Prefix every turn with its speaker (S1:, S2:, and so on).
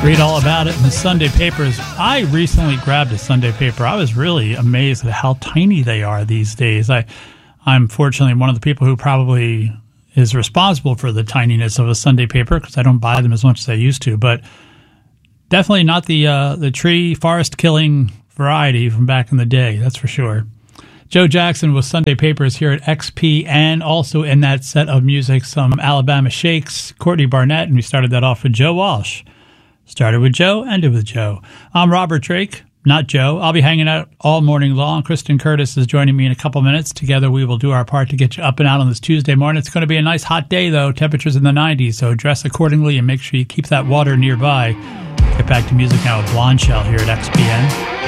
S1: Read all about it in the Sunday papers. I recently grabbed a Sunday paper. I was really amazed at how tiny they are these days. I'm fortunately one of the people who probably is responsible for the tininess of a Sunday paper because I don't buy them as much as I used to. But definitely not the tree forest killing variety from back in the day, that's for sure. Joe Jackson with Sunday Papers here at XP, and also in that set of music, some Alabama Shakes, Courtney Barnett, and we started that off with Joe Walsh. Started with Joe, ended with Joe. I'm Robert Drake, not Joe. I'll be hanging out all morning long. Kristen Curtis is joining me in a couple minutes. Together we will do our part to get you up and out on this Tuesday morning. It's going to be a nice hot day, though. Temperatures in the 90s, so dress accordingly and make sure you keep that water nearby. Get back to music now with Blonde Shell here at XPN.